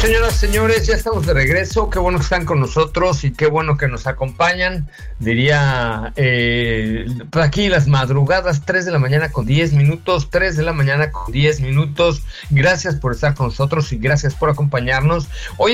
Señoras, señores, ya estamos de regreso. Qué bueno que están con nosotros y qué bueno que nos acompañan. Diría, pues aquí las madrugadas, 3 de la mañana con 10 minutos, 3 de la mañana con 10 minutos. Gracias por estar con nosotros y gracias por acompañarnos. Hoy